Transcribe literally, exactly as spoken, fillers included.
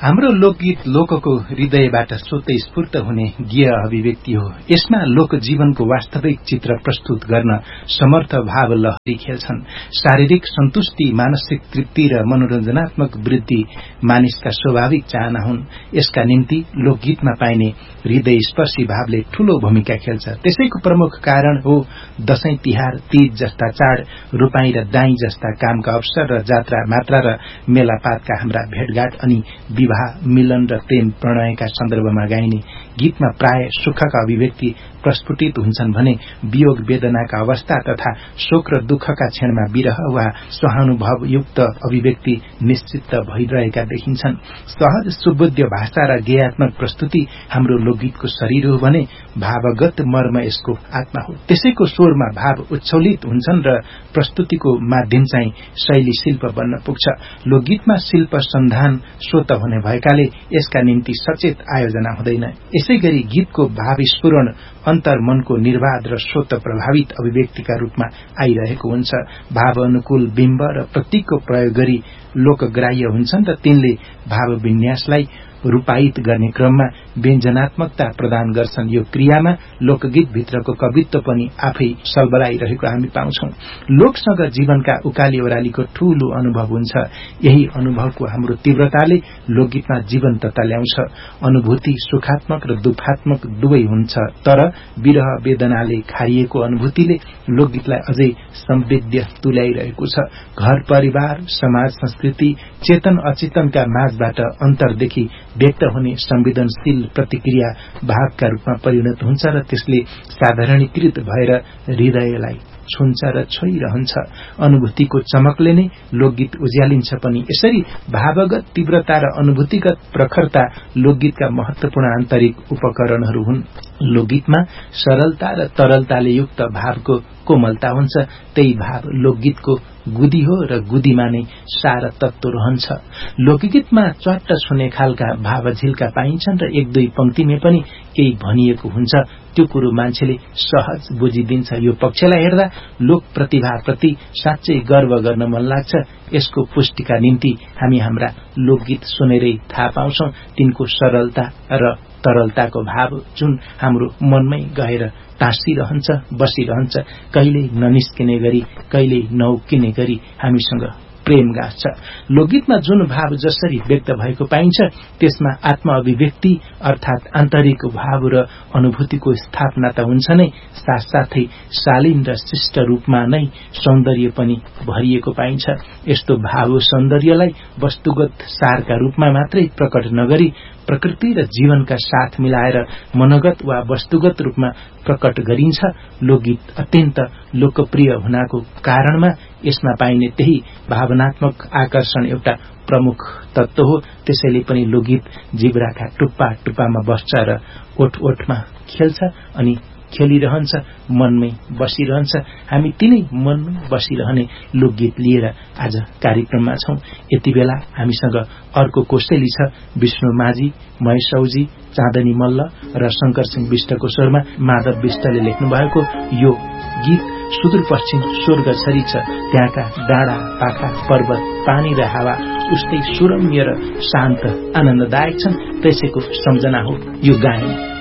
हाम्रो लोकगीत लोकको हृदयबाट स्वतःस्फूर्त हुने गेय अभिव्यक्ति हो। यसमा लोक जीवनको वास्तविक चित्र प्रस्तुत गर्न समर्थ भाव लहरी खेल्छन्। शारीरिक सन्तुष्टि, मानसिक तृप्ति र मनोरञ्जनात्मक वृद्धि मानिसका स्वाभाविक चाहना हुन्। यसका निम्ति लोकगीतमा पाइने हृदयस्पर्शी भावले ठूलो भूमिका खेल्छ। त्यसैको प्रमुख कारण हो दशैं तिहार, तीज जस्ता चाड, रूपाई र दाई जस्ता कामका अवसर र जात्रा मात्रा र मेलापातका हाम्रा भेटघाट अनि विवाह, मिलन र प्रेम प्रणयका सन्दर्भमा गाइने गीतमा प्राय सुखका अभिव्यक्ति प्रस्फुटित हुन्छन् भने वियोग वेदनाका अवस्था तथा शोक र दुःखका क्षणमा विरह वा सहानुभवयुक्त अभिव्यक्ति निश्चित भइरहेका देखिन्छन्। सहज सुबोध्य भाषा र गेयात्मक प्रस्तुति हाम्रो लोकगीतको शरीर हो भने भावगत मर्म यसको आत्मा हो। त्यसैको स्वरमा भाव उच्छौलित हुन्छन् र प्रस्तुतिको माध्यम चाहिँ शैली शिल्प बन्न पुग्छ। लोकगीतमा शिल्प सन्धान स्वत हुने भएकाले यसका निम्ति सचेत आयोजना हुँदैन। यसै गरी गीतको भावस्फुरण अन्तर्मनको निर्वाध र स्वत प्रभावित अभिव्यक्तिका रूपमा आइरहेको हुन्छ। भाव अनुकूल बिम्ब र प्रतीकको प्रयोग गरी लोकग्राह्य हुन्छन् र तिनले भाव विन्यासलाई रूपायित गर्ने क्रममा व्यञ्जनात्मकता प्रदान गर्छन्। यो क्रियामा लोकगीत भित्रको कवित्व पनि आफै सलबलाइरहेको हामी पाउँछौं। लोकसँग जीवनका उकाली ओह्रालीको ठूलो अनुभव हुन्छ। यही अनुभवको हाम्रो तीव्रताले लोकगीतमा जीवन्तता ल्याउँछ। अनुभूति सुखात्मक र दुःखात्मक दुवै हुन्छ, तर विरह वेदनाले खारिएको अनुभूतिले लोकगीतलाई अझै संवेद्य तुल्याइरहेको छ। घर परिवार, समाज, संस्कृति, चेतन अचेतनका माझबाट अन्तरदेखि व्यक्त हुने संवेदनशील प्रतिक्रिया भावका रूपमा परिणत हुन्छ र त्यसले साधारणीकृत भएर हृदयलाई छुन्छ र छोइरहन्छ। अनुभूतिको चमकले नै लोकगीत उज्यालिन्छ पनि। यसरी भावगत तीव्रता र अनुभूतिगत प्रखरता लोकगीतका महत्वपूर्ण आन्तरिक उपकरणहरू हुन्। लोकगीतमा सरलता र तरलताले युक्त भावको कोमलता हुन्छ। त्यही भाव लोकगीतको गुदी हो र गुदीमा नै सार तत्व रहन्छ। लोकगीतमा च्वाट्ट छुने खालका भाव झिल्का पाइन्छन् र एक दुई पंक्तिमै पनि केही भनिएको हुन्छ। त्यो कुरो मान्छेले सहज बुझिदिन्छ। यो पक्षलाई हेर्दा लोक प्रतिभाप्रति साँच्चै गर्व गर्न मन लाग्छ। यसको पुष्टिका निम्ति हामी हाम्रा लोकगीत सुनेरै थाहा पाउँछौं। तिनको सरलता र तरलताको भाव जुन हाम्रो मनमै गएर टाँसिरहन्छ, बसिरहन्छ, कहिल्यै ननिस्किने गरी, कहिल्यै नउक्किने गरी हामीसँग प्रेम गाँच्छ। लोकगीतमा जुन भाव जसरी व्यक्त भएको पाइन्छ त्यसमा आत्म अभिव्यक्ति अर्थात आन्तरिक भाव र अनुभूतिको स्थापना त हुन्छ नै, साथसाथै शालीन र शिष्ट रूपमा नै सौन्दर्य पनि भरिएको पाइन्छ। यस्तो भाव सौन्दर्यलाई वस्तुगत सारका रूपमा मात्रै प्रकट नगरी प्रकृति र जीवनका साथ मिलाएर मनोगत वा वस्तुगत रूपमा प्रकट गरिन्छ। लोकगीत अत्यन्त लोकप्रिय हुनाको कारणमा यसमा पाइने त्यही भावनात्मक आकर्षण एउटा प्रमुख तत्व हो। त्यसैले पनि लोकगीत जिब्राका टुप्पा टुप्पामा बस्छ र ओठ ओठमा खेल्छ अनि खेलिरहन्छ, मनमै बसिरहन्छ। हामी तिनै मनमै बसिरहने लोकगीत लिएर आज कार्यक्रममा छौं। यति बेला हामीसँग अर्को कोसेली छ। विष्णु माझी, महेश औजी, चाँदनी मल्ल र शंकर सिंह विष्टको स्वरमा माधव विष्टले लेख्नु भएको यो गीत सुदूरपश्चिम स्वर्ग छरी छ। त्यहाँका डाँडा पाखा, पर्वत, पानी र हावा उस्तै सुरम्य र शान्त आनन्ददायक छन्। त्यसैको सम्झना हो यो गायन।